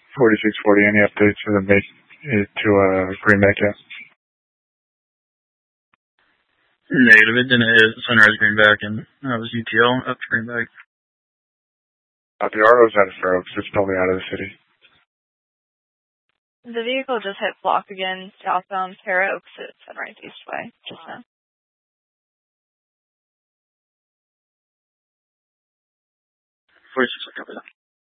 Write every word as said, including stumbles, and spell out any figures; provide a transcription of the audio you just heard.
forty-six forty, any updates for the make to uh, Greenback yet? Negative, it didn't hit Sunrise Greenback, and that was U T L up to Greenback. Uh, the R O's out of Fair Oaks, it's probably out of the city. The vehicle just hit block again, southbound Fair Oaks at Sunrise Eastway, just now. forty-six, I'll cover that.